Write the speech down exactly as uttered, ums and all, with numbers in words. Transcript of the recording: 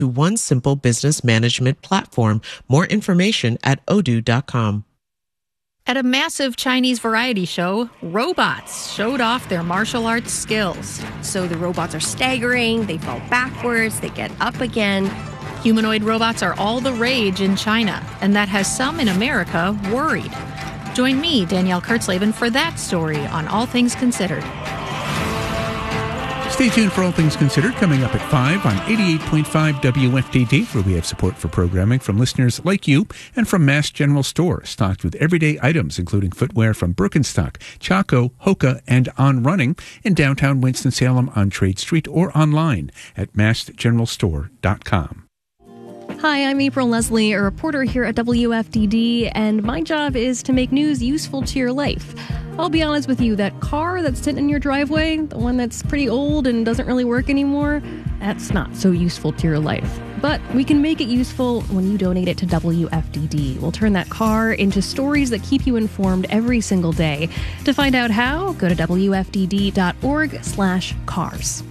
to one simple business management platform. More information at odoo dot com. At a massive Chinese variety show, robots showed off their martial arts skills. So the robots are staggering, they fall backwards, they get up again. Humanoid robots are all the rage in China, and that has some in America worried. Join me, Danielle Kurtzleben, for that story on All Things Considered. Stay tuned for All Things Considered, coming up at five on eighty-eight point five W F D D, where we have support for programming from listeners like you and from Mass General Store, stocked with everyday items, including footwear from Birkenstock, Chaco, Hoka, and On Running in downtown Winston-Salem on Trade Street or online at mass general store dot com. Hi, I'm April Leslie, a reporter here at W F D D, and my job is to make news useful to your life. I'll be honest with you, that car that's sitting in your driveway, the one that's pretty old and doesn't really work anymore, that's not so useful to your life. But we can make it useful when you donate it to W F D D. We'll turn that car into stories that keep you informed every single day. To find out how, go to W F D D dot org slash cars.